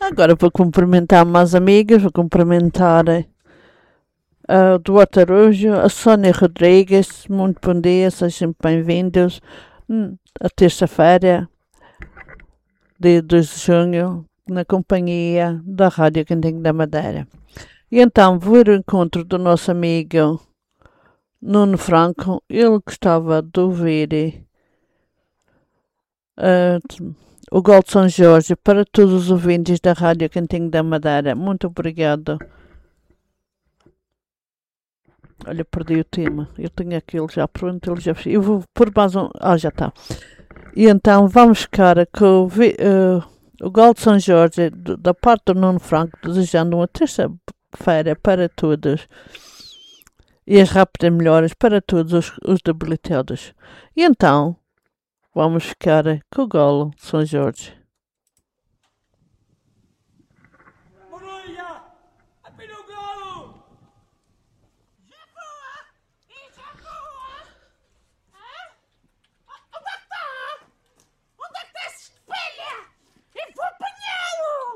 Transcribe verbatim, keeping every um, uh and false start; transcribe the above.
Agora vou cumprimentar umas amigas, vou cumprimentar a Duarte Araújo, a Sónia Rodrigues, muito bom dia, sejam bem-vindos. Hum, A terça-feira, dia dois de junho, na companhia da Rádio Cantinho da Madeira. E então vou ir ao encontro do nosso amigo Nuno Franco. Ele gostava de ouvir uh, o Gol de São Jorge para todos os ouvintes da Rádio Cantinho da Madeira. Muito obrigado. Olha, perdi o tema. Eu tenho aquilo já pronto. Ele já... Eu vou por mais um... Ah, já está. E então vamos ficar com o, uh, o Gol de São Jorge da parte do Nuno Franco, desejando uma terça-feira para todos e as rápidas melhoras para todos os, os debilitados. E então vamos ficar com o Gol de São Jorge.